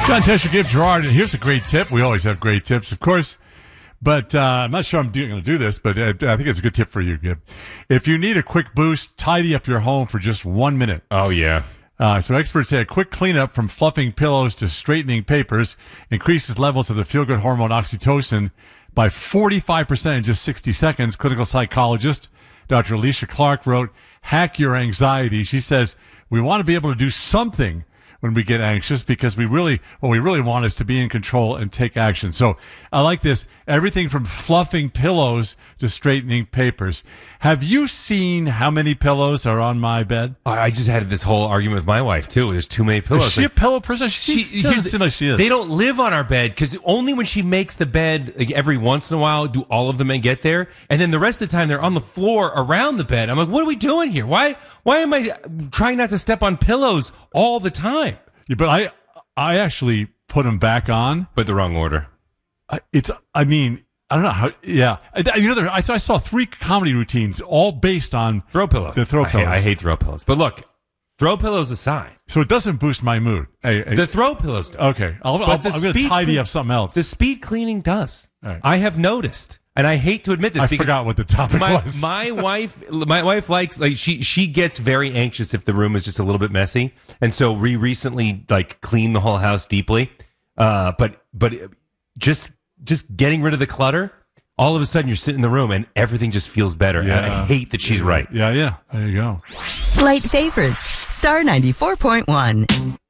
John Tesh, give Gerard, and here's a great tip. We always have great tips, of course. But I'm not sure I'm going to do this, but I think it's a good tip for you, Gib. If you need a quick boost, tidy up your home for just 1 minute. Oh, yeah. So experts say a quick cleanup from fluffing pillows to straightening papers increases levels of the feel-good hormone oxytocin by 45% in just 60 seconds. Clinical psychologist Dr. Alicia Clark wrote, "Hack your anxiety." She says, we want to be able to do something when we get anxious because what we really want is to be in control and take action. So I like this. Everything from fluffing pillows to straightening papers. Have you seen how many pillows are on my bed? I just had this whole argument with my wife, too. There's too many pillows. Is she a pillow person? She doesn't seem like she is. They don't live on our bed because only when she makes the bed, like every once in a while, do all of them get there. And then the rest of the time, they're on the floor around the bed. I'm like, what are we doing here? Why am I trying not to step on pillows all the time? Yeah, but I actually put them back on. But the wrong order. I don't know how. Yeah, I saw 3 comedy routines all based on throw pillows. The throw pillows. I hate throw pillows. But look, throw pillows aside, so it doesn't boost my mood. The throw pillows do. Okay, I'm going to tidy up something else. The speed cleaning does. Right. I have noticed, and I hate to admit this. I forgot what the topic was. My wife likes she gets very anxious if the room is just a little bit messy, and so we recently cleaned the whole house deeply. But just getting rid of the clutter, all of a sudden you're sitting in the room and everything just feels better. Yeah. And I hate that she's right. Yeah. There you go. Light favorites. Star 94.1.